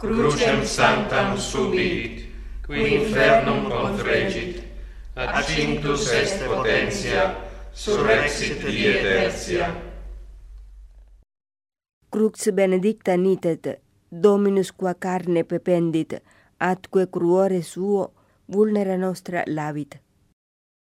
Crucem sanctam subit, qui infernum confregit, accinctus est potentia, surrexit die tertia. Crux benedicta nitet, Dominus qua carne pependit, atque cruore suo vulnera nostra lavit.